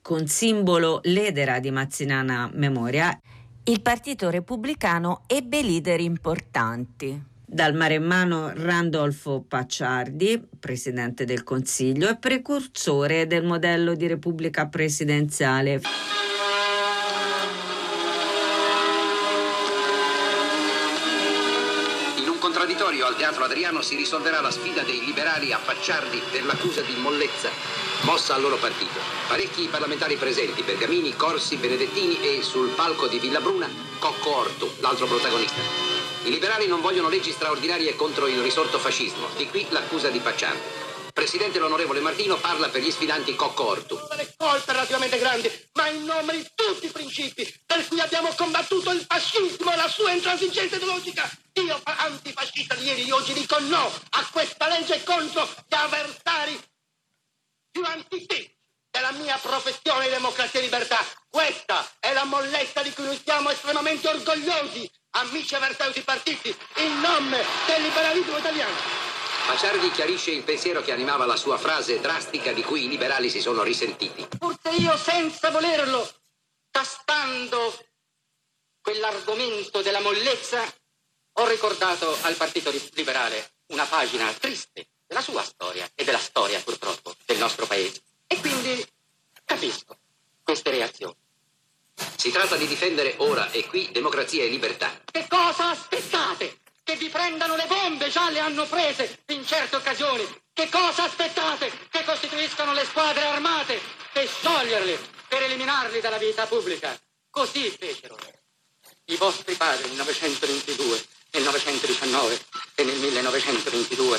con simbolo l'edera di Mazzinana Memoria, il Partito Repubblicano ebbe leader importanti. Dal maremmano Randolfo Pacciardi, presidente del Consiglio e precursore del modello di repubblica presidenziale. In un contraddittorio al Teatro Adriano si risolverà la sfida dei liberali a Pacciardi per l'accusa di mollezza mossa al loro partito. Parecchi parlamentari presenti, Bergamini, Corsi, Benedettini e sul palco di Villabruna Cocco Ortu, l'altro protagonista. I liberali non vogliono leggi straordinarie contro il risorto fascismo, di qui l'accusa di Pacciardi. Presidente l'onorevole Martino parla per gli sfidanti Cocco Ortu. Le colpe relativamente grandi, ma in nome di tutti i principi per cui abbiamo combattuto il fascismo e la sua intransigenza ideologica. Io, antifascista di ieri, di oggi dico no a questa legge contro gli avversari più antitetici della mia professione di democrazia e libertà. Questa è la mollezza di cui noi siamo estremamente orgogliosi, amici e avversari di partiti, in nome del liberalismo italiano. Pacciardi chiarisce il pensiero che animava la sua frase drastica di cui i liberali si sono risentiti. Forse io, senza volerlo, tastando quell'argomento della mollezza, ho ricordato al Partito Liberale una pagina triste della sua storia e della storia, purtroppo, del nostro paese. E quindi capisco queste reazioni. Si tratta di difendere ora e qui democrazia e libertà. Che cosa aspettate? Che vi prendano le bombe, già le hanno prese in certe occasioni. Che cosa aspettate? Che costituiscano le squadre armate per scioglierle, per eliminarli dalla vita pubblica. Così fecero i vostri padri nel 1922, nel 1919 e nel 1922.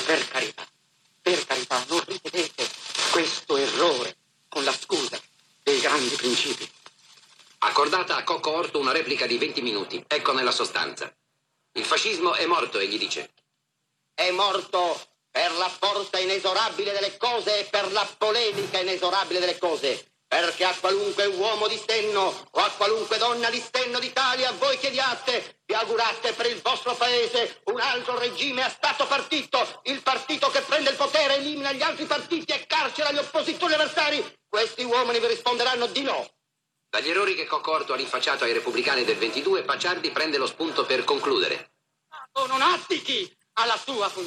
Per carità, non ripetete questo errore con la scusa dei grandi principi. Accordata a Cocco Ortu una replica di 20 minuti. Eccone la sostanza. Il fascismo è morto, egli dice. È morto per la forza inesorabile delle cose e per la polemica inesorabile delle cose. Perché a qualunque uomo di senno o a qualunque donna di senno d'Italia voi chiediate, vi augurate per il vostro paese un altro regime a stato partito, il partito che prende il potere, elimina gli altri partiti e carcera gli oppositori avversari, questi uomini vi risponderanno di no. Dagli errori che Cocco Ortu ha rinfacciato ai repubblicani del 22, Pacciardi prende lo spunto per concludere. Non attichi alla sua funzione.